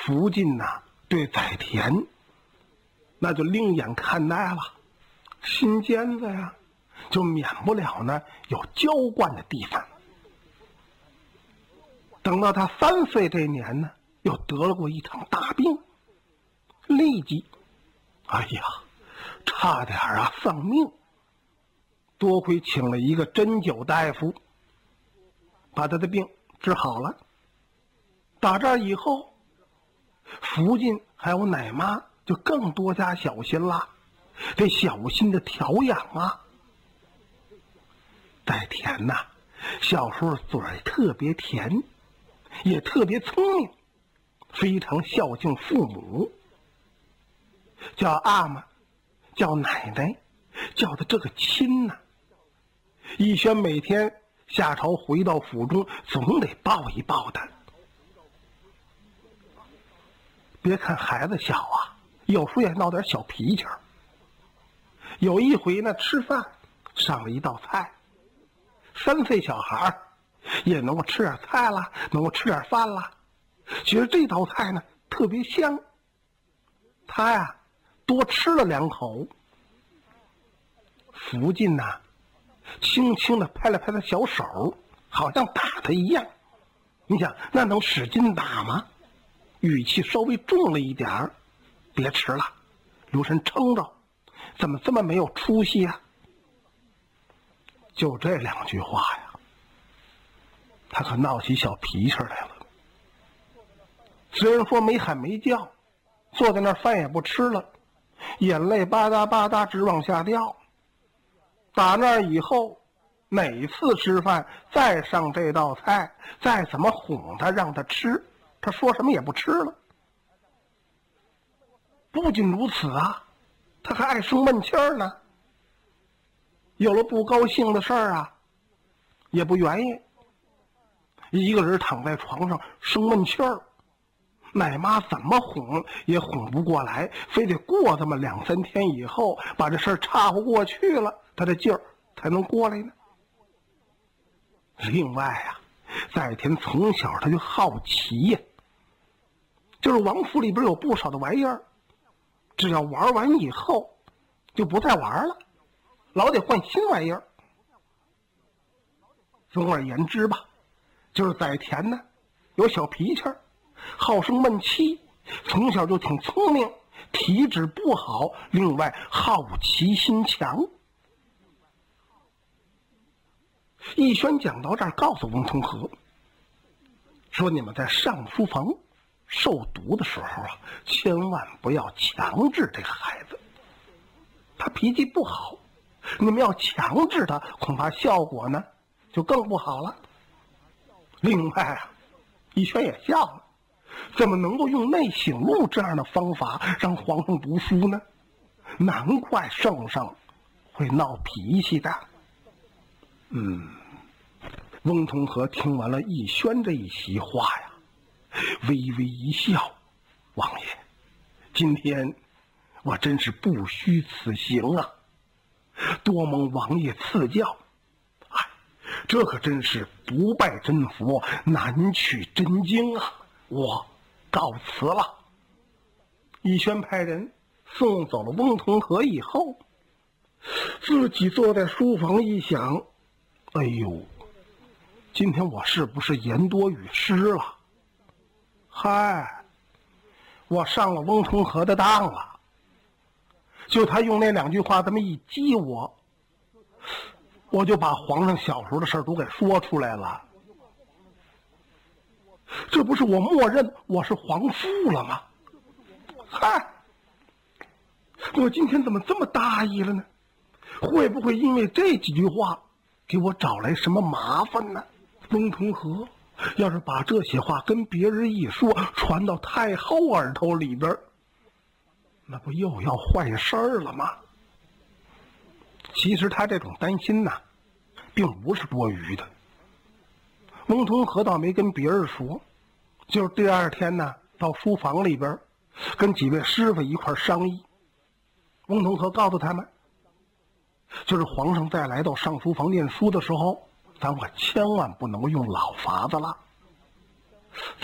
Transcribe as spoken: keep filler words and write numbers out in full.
福晋呐、啊，对载田那就另眼看待了，心尖子呀，就免不了呢有娇惯的地方。等到他三岁这年呢，又得了过一场大病，痢疾，哎呀，差点啊丧命。多亏请了一个针灸大夫，把他的病治好了。打这儿以后，福晋还有奶妈就更多加小心了，得小心的调养啊。载田呐、啊，小时候嘴特别甜，也特别聪明，非常孝敬父母，叫阿妈，叫奶奶，叫的这个亲呐、啊。逸轩每天下朝回到府中，总得抱一抱他。别看孩子小啊，有时候也闹点小脾气儿。有一回呢，吃饭上了一道菜，三岁小孩也能够吃点菜了，能够吃点饭了，觉得这道菜呢特别香。他呀多吃了两口。福晋呐、啊，轻轻地拍了拍他小手，好像打他一样。你想那能使劲打吗？语气稍微重了一点儿，别吃了，留神撑着，怎么这么没有出息呀、啊？就这两句话呀，他可闹起小脾气来了。虽然说没喊没叫，坐在那儿饭也不吃了，眼泪吧嗒吧嗒直往下掉。打那儿以后，每次吃饭再上这道菜，再怎么哄他让他吃，他说什么也不吃了。不仅如此啊，他还爱生闷气儿呢。有了不高兴的事儿啊，也不愿意，一个人躺在床上生闷气儿，奶妈怎么哄也哄不过来，非得过这么两三天以后，把这事儿岔不过去了，他的劲儿才能过来呢。另外啊，载田从小他就好奇呀，就是王府里边有不少的玩意儿，只要玩完以后就不再玩了，老得换新玩意儿。总而言之吧，就是载田呢有小脾气儿，好生闷气，从小就挺聪明，体质不好，另外好奇心强。逸轩讲到这儿，告诉翁同龢说：“你们在上书房受读的时候啊，千万不要强制这个孩子，他脾气不好，你们要强制他，恐怕效果呢就更不好了。另外啊，逸轩也笑了，怎么能够用内省录这样的方法让皇上读书呢？难怪圣上会闹脾气的。”嗯，翁同龢听完了逸轩这一席话呀，微微一笑：“王爷，今天我真是不虚此行啊，多蒙王爷赐教。哎，这可真是不拜真佛，难取真经啊！我告辞了。”逸轩派人送走了翁同龢以后，自己坐在书房一想，哎呦，今天我是不是言多语失了？嗨，我上了翁同龢的当了。就他用那两句话这么一激我，我就把皇上小时候的事儿都给说出来了。这不是我默认我是皇父了吗？嗨，我今天怎么这么大意了呢？会不会因为这几句话给我找来什么麻烦呢？翁同龢要是把这些话跟别人一说，传到太后耳朵里边，那不又要坏事儿了吗？其实他这种担心呐、啊，并不是多余的。翁同龢倒没跟别人说，就是第二天呢，到书房里边跟几位师傅一块商议。翁同龢告诉他们，就是皇上再来到上书房念书的时候，咱可千万不能用老法子了，